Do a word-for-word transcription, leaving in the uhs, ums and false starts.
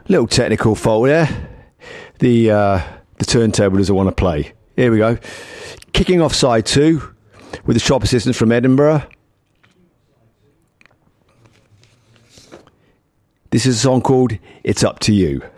Little technical fault there. The uh, the turntable doesn't want to play. Here we go. Kicking off side two with the shop assistants from Edinburgh. This is a song called It's Up to You.